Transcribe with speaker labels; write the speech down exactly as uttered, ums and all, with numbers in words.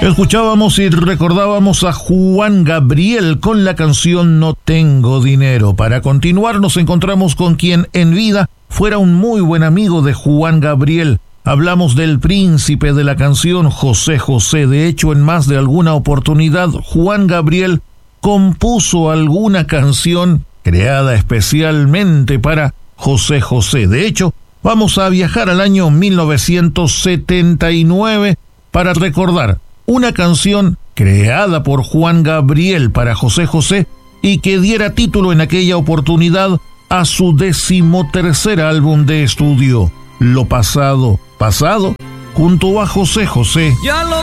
Speaker 1: Escuchábamos y recordábamos a Juan Gabriel con la canción No Tengo Dinero. Para continuar nos encontramos con quien en vida fuera un muy buen amigo de Juan Gabriel. Hablamos del príncipe de la canción, José José. De hecho, en más de alguna oportunidad, Juan Gabriel compuso alguna canción creada especialmente para José José. De hecho, vamos a viajar al año mil novecientos setenta y nueve para recordar una canción creada por Juan Gabriel para José José y que diera título en aquella oportunidad a su decimotercer álbum de estudio, Lo Pasado, Pasado, junto a José José.
Speaker 2: Ya lo